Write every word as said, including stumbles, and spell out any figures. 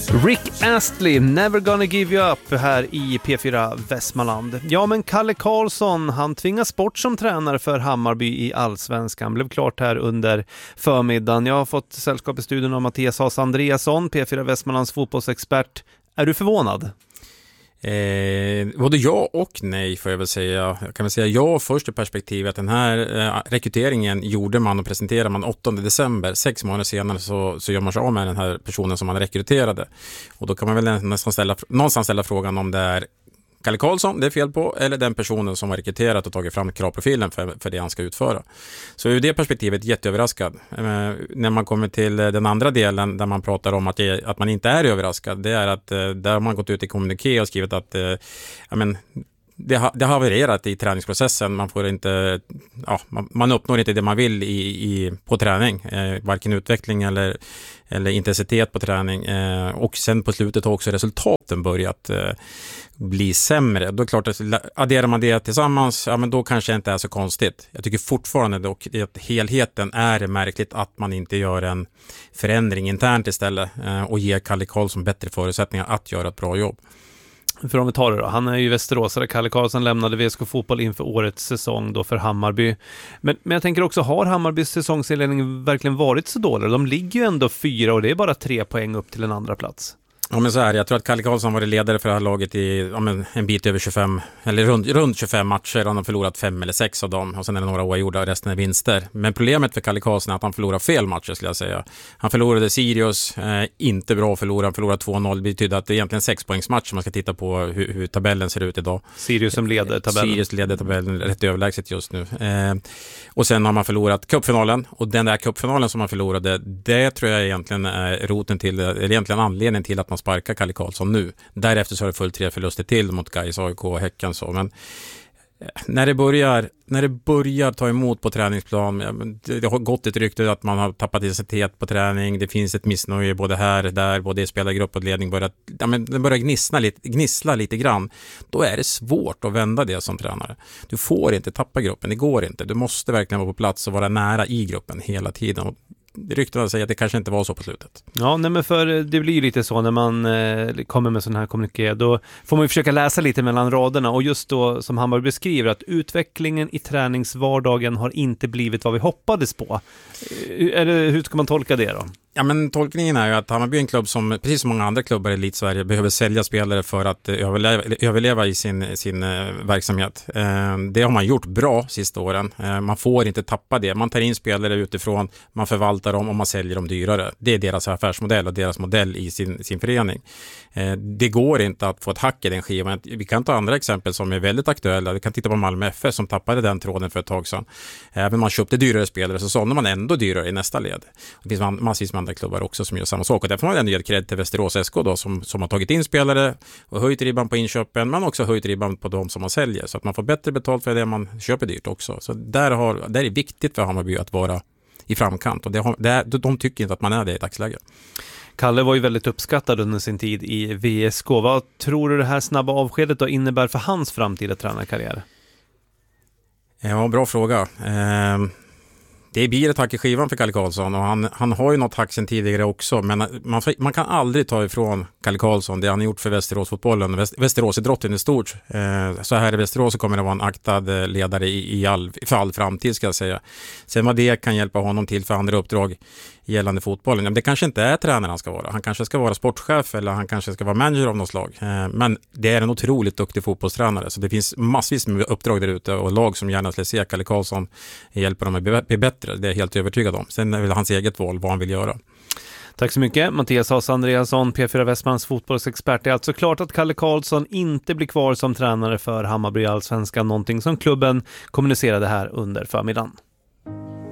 Rick Astley, Never Gonna Give You Up här i P fyra Västmanland. Ja, men Kalle Karlsson, han tvingas bort som tränare för Hammarby i Allsvenskan. Blev klart här under förmiddagen. Jag har fått sällskap i studion av Mattias Haas Andreasson, P fyra Västmanlands fotbollsexpert. Är du förvånad? Eh, både ja och nej får jag väl säga. Jag kan väl säga ja först i perspektivet. Den här eh, rekryteringen gjorde man och presenterade man åttonde december. Sex månader senare så, så gör man sig av med den här personen som man rekryterade. Och då kan man väl nästan ställa, någonstans ställa frågan om det är Kalle Karlsson det är fel på eller den personen som har rekryterat och tagit fram kravprofilen för, för det han ska utföra. Så ur det perspektivet jätteöverraskad. Eh, när man kommer till den andra delen där man pratar om att, det, att man inte är överraskad, det är att eh, där har man gått ut i kommuniké och skrivit att eh, ja, men, det, ha, det har havererat i träningsprocessen. Man får inte, ja, man, man uppnår inte det man vill i, i, på träning. Eh, varken utveckling eller, eller intensitet på träning. Eh, och sen på slutet har också resultaten börjat eh, bli sämre. Då är klart att adderar man det tillsammans, ja men då kanske det inte är så konstigt. Jag tycker fortfarande dock att helheten är märkligt att man inte gör en förändring internt istället eh, och ger Kalle Karlsson bättre förutsättningar att göra ett bra jobb. För om vi tar det då, han är ju västeråsare. Kalle Karlsson lämnade V S K Fotboll inför årets säsong då för Hammarby. Men, men jag tänker också, har Hammarbys säsongsinledning verkligen varit så dålig? De ligger ju ändå fyra och det är bara tre poäng upp till en andra plats. Ja men så här, jag tror att Kalle Karlsson var ledare för det här laget i ja, men en bit över tjugofem, eller runt, runt tjugofem matcher. Han har förlorat fem eller sex av dem och sen är det några oavgjorda och resten är vinster. Men problemet för Kalle Karlsson är att han förlorar fel matcher skulle jag säga. Han förlorade Sirius, eh, inte bra att förlora, han förlorade två noll. Det betyder att det är egentligen sex poängsmatch om man ska titta på hur, hur tabellen ser ut idag. Sirius som leder tabellen. Sirius leder tabellen rätt överlägset just nu. Eh, och sen har man förlorat cupfinalen och den där cupfinalen som man förlorade, det tror jag egentligen är roten till, eller egentligen anledningen till att man sparkar Kalle Karlsson nu. Därefter så har det följt tre förluster till mot Gais, A I K och Häcken så. Men när det börjar när det börjar ta emot på träningsplan, det har gått ett rykte att man har tappat intensitet på träning, det finns ett missnöje både här och där, både i spelargrupp och ledning börjar, ja, men det börjar gnissla lite, gnissla lite grann, då är det svårt att vända det som tränare. Du får inte tappa gruppen, det går inte. Du måste verkligen vara på plats och vara nära i gruppen hela tiden. Och ryktena säger att det kanske inte var så på slutet. Ja, nej, men för det blir ju lite så när man eh, kommer med sån här kommuniké. Då får man ju försöka läsa lite mellan raderna och just då som Hammarby beskriver att utvecklingen i träningsvardagen har inte blivit vad vi hoppades på. Eller hur ska man tolka det då? Ja, men tolkningen är ju att Hammarby är en klubb som, precis som många andra klubbar i Elitsverige, behöver sälja spelare för att överleva, överleva i sin, sin eh, verksamhet. Eh, det har man gjort bra sista åren. Eh, man får inte tappa det. Man tar in spelare utifrån, man förvaltar dem och man säljer dem dyrare. Det är deras affärsmodell och deras modell i sin, sin förening. Eh, det går inte att få ett hack i den skivan. Vi kan ta andra exempel som är väldigt aktuella. Vi kan titta på Malmö F F som tappade den tråden för ett tag sedan. Även om man köpte dyrare spelare så sålde man ändå dyrare i nästa led. Det finns massvis med andra klubbar också som gör samma sak. Och därför har man ändå gett cred till Västerås S K då, som, som har tagit in spelare och höjt ribban på inköpen, men också höjt ribban på de som man säljer. Så att man får bättre betalt för det man köper dyrt också. Så där, har, där är viktigt för Hammarby att vara i framkant. Och det har, det är, de tycker inte att man är det i dagsläget. Kalle var ju väldigt uppskattad under sin tid i V S K. Vad tror du det här snabba avskedet då innebär för hans framtida tränarkarriär? Ja, bra fråga. Eh, det blir ett hack i skivan för Kalle Karlsson och han, han har ju något hack sen tidigare också, men man, man kan aldrig ta ifrån Kalle Karlsson det han har gjort för Västeråsfotbollen, Väst, Västeråsidrotten i stort. Eh, så här i Västerås så kommer det vara en aktad ledare i, i all, för all framtid ska jag säga. Sen vad det kan hjälpa honom till för andra uppdrag gällande fotbollen. Men det kanske inte är tränare han ska vara. Han kanske ska vara sportchef eller han kanske ska vara manager av något slag. Eh, men det är en otroligt duktig fotbollstränare så det finns massvis med uppdrag där ute och lag som gärna skulle se Kalle Karlsson hjälper dem att bli bättre. Det är jag helt övertygad om. Sen är det hans eget val vad han vill göra. Tack så mycket. Mattias Haas Andreasson, P fyra Västmanlands fotbollsexpert. Det är alltså klart att Kalle Karlsson inte blir kvar som tränare för Hammarby i Allsvenskan, någonting som klubben kommunicerade här under förmiddagen.